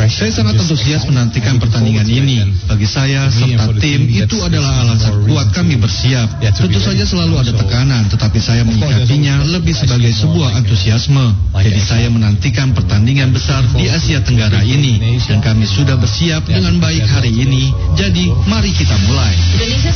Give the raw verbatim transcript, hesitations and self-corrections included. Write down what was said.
Saya sangat antusias menantikan pertandingan ini. Bagi saya serta tim itu adalah alasan kuat kami bersiap. Tentu saja selalu ada tekanan, tetapi saya menyikapinya lebih sebagai sebuah antusiasme. Jadi saya menantikan pertandingan besar di Asia Tenggara ini, dan kami sudah bersiap dengan baik hari ini. Jadi mari kita mulai. Indonesia